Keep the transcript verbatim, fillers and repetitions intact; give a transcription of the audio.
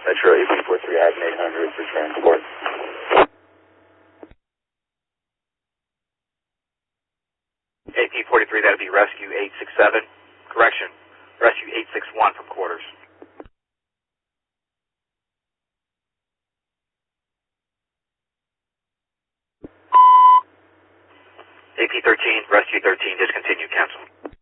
Metro A P forty-three, Admin eight hundred for transport. A P forty-three, that'll be rescue eight six seven. Correction, rescue eight six one from quarters. A P thirteen, rescue thirteen, discontinued, cancel.